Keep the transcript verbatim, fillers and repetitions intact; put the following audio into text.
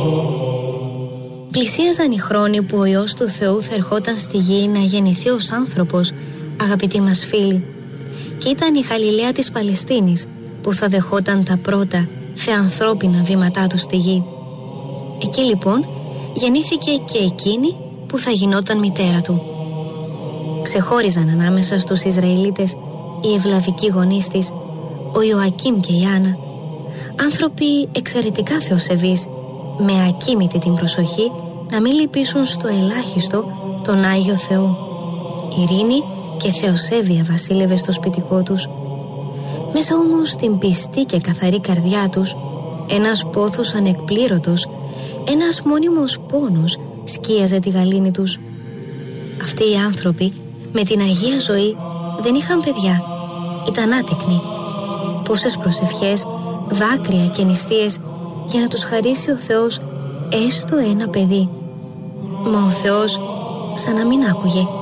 Πλησίαζαν οι χρόνοι που ο Υιός του Θεού θα ερχόταν στη γη να γεννηθεί ως άνθρωπος, αγαπητοί μας φίλοι, και ήταν η Γαλιλαία της Παλαιστίνης που θα δεχόταν τα πρώτα θεανθρώπινα βήματά του στη γη. Εκεί λοιπόν γεννήθηκε και εκείνη που θα γινόταν μητέρα του. Ξεχώριζαν ανάμεσα στους Ισραηλίτες οι ευλαβικοί γονείς της, ο Ιωακήμ και η Άννα, άνθρωποι εξαιρετικά θεοσεβείς, με ακίμητη την προσοχή να μην λυπήσουν στο ελάχιστο τον Άγιο Θεό. Ειρήνη και θεοσέβεια βασίλευε στο σπιτικό τους. Μέσα όμως στην πιστή και καθαρή καρδιά τους, ένας πόθος ανεκπλήρωτος, ένας μόνιμος πόνος σκίαζε τη γαλήνη τους. Αυτοί οι άνθρωποι με την Αγία ζωή δεν είχαν παιδιά, ήταν άτεκνοι. Πόσες προσευχές, δάκρυα και νηστείες για να τους χαρίσει ο Θεός έστω ένα παιδί. Μα ο Θεός σαν να μην άκουγε.